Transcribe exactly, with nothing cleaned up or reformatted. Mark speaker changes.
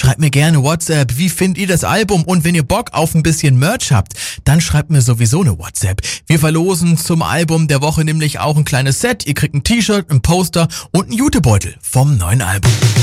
Speaker 1: schreibt mir gerne WhatsApp, wie findet ihr das Album? Und wenn ihr Bock auf ein bisschen Merch habt, dann schreibt mir sowieso eine WhatsApp. Wir verlosen zum Album der Woche nämlich auch ein kleines Set. Ihr kriegt ein T-Shirt, ein Poster und einen Jutebeutel vom neuen Album.